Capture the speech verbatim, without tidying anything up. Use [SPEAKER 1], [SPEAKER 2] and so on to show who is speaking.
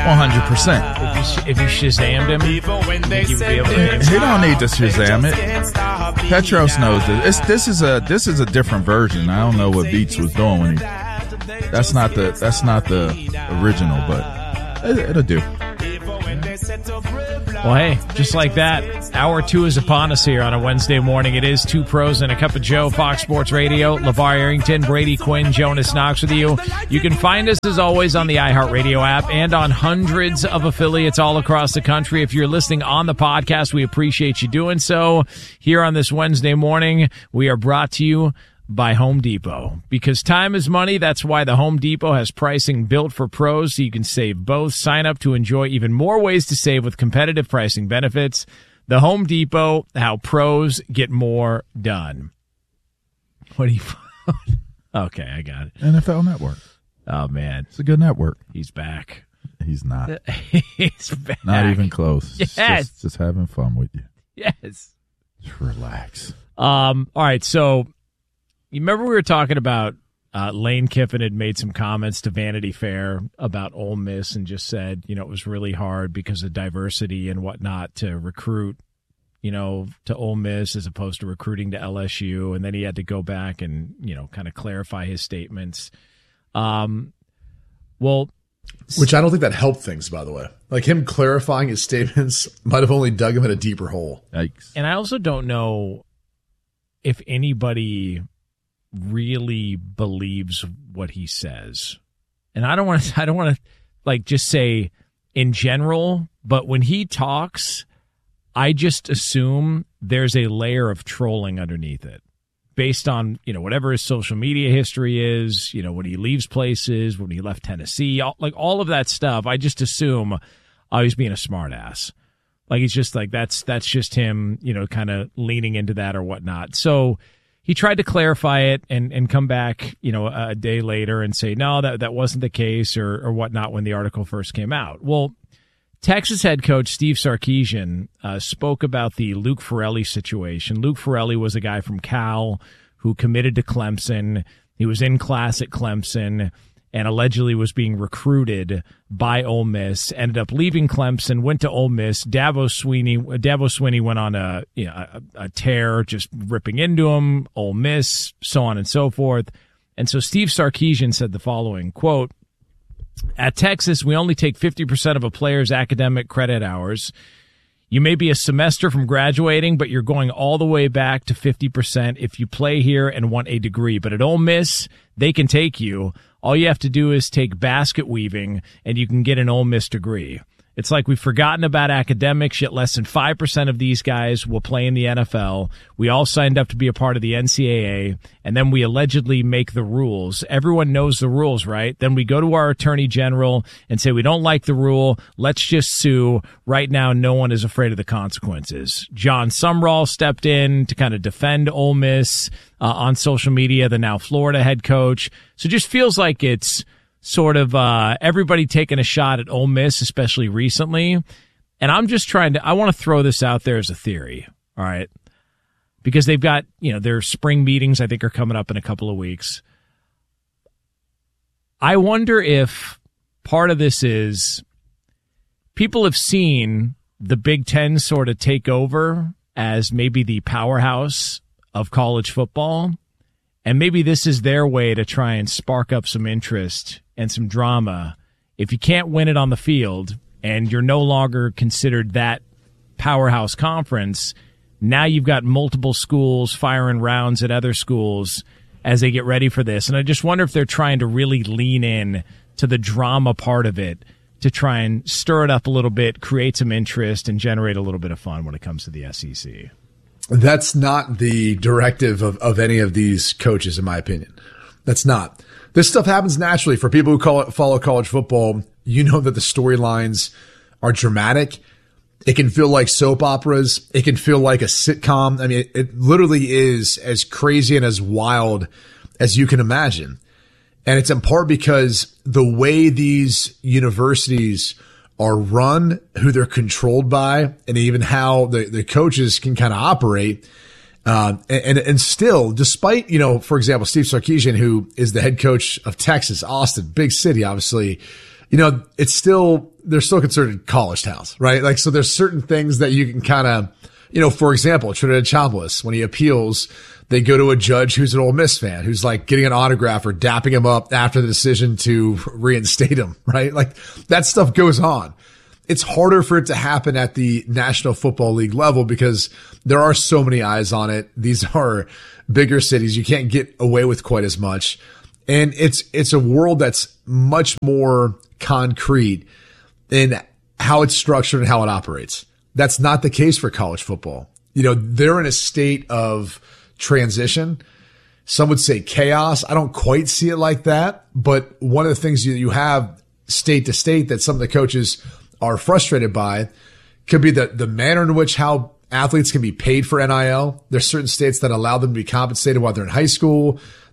[SPEAKER 1] one hundred percent.
[SPEAKER 2] If you, if you Shazammed him, you would be able to name
[SPEAKER 1] He don't need to Shazam it. Petros knows this. It's, this is a this is a different version. I don't know what Beats was doing when he. That's not the that's not the original, but it, it'll do.
[SPEAKER 2] Well, hey, just like that, hour two is upon us here on a Wednesday morning. It is Two Pros and a Cup of Joe, Fox Sports Radio. LeVar Arrington, Brady Quinn, Jonas Knox with you. You can find us, as always, on the iHeartRadio app and on hundreds of affiliates all across the country. If you're listening on the podcast, we appreciate you doing so. Here on this Wednesday morning, we are brought to you by Home Depot. Because time is money, that's why the Home Depot has pricing built for pros so you can save both. Sign up to enjoy even more ways to save with competitive pricing benefits. The Home Depot, how pros get more done. What do you... Okay, I got it.
[SPEAKER 1] N F L Network.
[SPEAKER 2] Oh, man.
[SPEAKER 1] It's a good network.
[SPEAKER 2] He's back.
[SPEAKER 1] He's not.
[SPEAKER 2] He's back.
[SPEAKER 1] Not even close.
[SPEAKER 2] Yes.
[SPEAKER 1] Just, just having fun with you.
[SPEAKER 2] Yes.
[SPEAKER 1] Just relax.
[SPEAKER 2] Um. All right, so... You remember we were talking about uh, Lane Kiffin had made some comments to Vanity Fair about Ole Miss and just said, you know, it was really hard because of diversity and whatnot to recruit, you know, to Ole Miss as opposed to recruiting to L S U. And then he had to go back and, you know, kind of clarify his statements. Um, well,
[SPEAKER 3] which I don't think that helped things, by the way. Like him clarifying his statements might have only dug him in a deeper hole.
[SPEAKER 1] Yikes.
[SPEAKER 2] And I also don't know if anybody really believes what he says. And I don't want to I don't want to like just say in general, but when he talks, I just assume there's a layer of trolling underneath it based on, you know, whatever his social media history is, you know, when he leaves places, when he left Tennessee, all, like all of that stuff. I just assume oh, he's being a smart ass. Like he's just like that's that's just him, you know, kind of leaning into that or whatnot. So he tried to clarify it and, and come back, you know, a day later and say, no, that, that wasn't the case or, or whatnot when the article first came out. Well, Texas head coach Steve Sarkisian uh, spoke about the Luke Ferrelli situation. Luke Ferrelli was a guy from Cal who committed to Clemson. He was in class at Clemson and allegedly was being recruited by Ole Miss, ended up leaving Clemson, went to Ole Miss. Dabo Swinney, Dabo Swinney went on a, you know, a, a tear, just ripping into him, Ole Miss, so on and so forth. And so Steve Sarkisian said the following, quote, at Texas, we only take fifty percent of a player's academic credit hours. You may be a semester from graduating, but you're going all the way back to fifty percent if you play here and want a degree. But at Ole Miss, they can take you. All you have to do is take basket weaving, and you can get an Ole Miss degree. It's like we've forgotten about academics, yet less than five percent of these guys will play in the N F L. We all signed up to be a part of the N C double A, and then we allegedly make the rules. Everyone knows the rules, right? Then we go to our attorney general and say, we don't like the rule. Let's just sue. Right now, no one is afraid of the consequences. John Sumrall stepped in to kind of defend Ole Miss uh, on social media, the now Florida head coach. So it just feels like it's sort of uh, everybody taking a shot at Ole Miss, especially recently. And I'm just trying to, I want to throw this out there as a theory, all right? Because they've got, you know, their spring meetings, I think, are coming up in a couple of weeks. I wonder if part of this is people have seen the Big Ten sort of take over as maybe the powerhouse of college football. And maybe this is their way to try and spark up some interest and some drama. If you can't win it on the field and you're no longer considered that powerhouse conference, now you've got multiple schools firing rounds at other schools as they get ready for this. And I just wonder if they're trying to really lean in to the drama part of it to try and stir it up a little bit, create some interest, and generate a little bit of fun when it comes to the S E C.
[SPEAKER 3] That's not the directive of, of any of these coaches, in my opinion. That's not. This stuff happens naturally for people who call it, follow college football. You know that the storylines are dramatic. It can feel like soap operas. It can feel like a sitcom. I mean, it, it literally is as crazy and as wild as you can imagine. And it's in part because the way these universities are run, who they're controlled by, and even how the, the coaches can kind of operate. Uh, and, and still, despite, you know, for example, Steve Sarkisian, who is the head coach of Texas, Austin, big city, obviously, you know, it's still, they're still considered college towns, right? Like, so there's certain things that you can kind of, you know, for example, Trinidad Chambliss, when he appeals, they go to a judge who's an Ole Miss fan, who's like getting an autograph or dapping him up after the decision to reinstate him, right? Like that stuff goes on. It's harder for it to happen at the National Football League level because there are so many eyes on it. These are bigger cities. You can't get away with quite as much. And it's, it's a world that's much more concrete in how it's structured and how it operates. That's not the case for college football. You know, they're in a state of transition. Some would say chaos. I don't quite see it like that. But one of the things you, you have state to state that some of the coaches are frustrated by could be the, the manner in which how athletes can be paid for N I L. There's certain states that allow them to be compensated while they're in high school.